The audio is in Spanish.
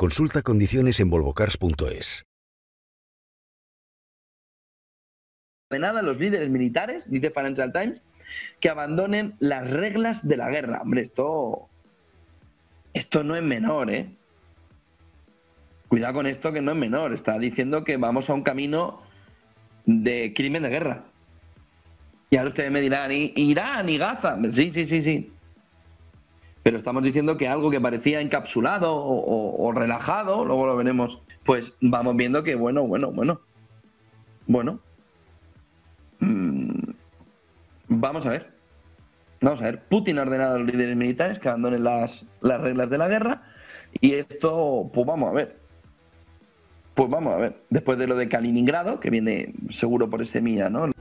Consulta condiciones en volvocars.es. De nada los líderes militares, dice Financial Times, que abandonen las reglas de la guerra. Hombre, esto no es menor, ¿eh? Cuidado con esto, que no es menor. Está diciendo que vamos a un camino de crimen de guerra. Y ahora ustedes me dirán, Irán y Gaza. Sí. Pero estamos diciendo que algo que parecía encapsulado o relajado, luego lo veremos, pues vamos viendo que bueno. Vamos a ver. Putin ha ordenado a los líderes militares que abandonen las reglas de la guerra y esto, pues vamos a ver. Después de lo de Kaliningrado, que viene seguro por ese mía, ¿no?